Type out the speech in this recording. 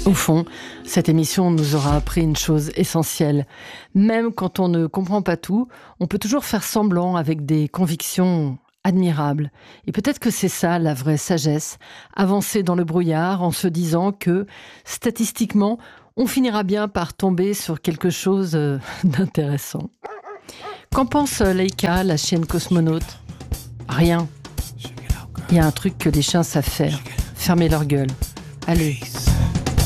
Au fond, cette émission nous aura appris une chose essentielle. Même quand on ne comprend pas tout, on peut toujours faire semblant avec des convictions admirables. Et peut-être que c'est ça la vraie sagesse, avancer dans le brouillard en se disant que, statistiquement, on finira bien par tomber sur quelque chose d'intéressant. Qu'en pense Laika, la chienne cosmonaute ? Rien. Il y a un truc que les chiens savent faire, fermer leur gueule. Allez,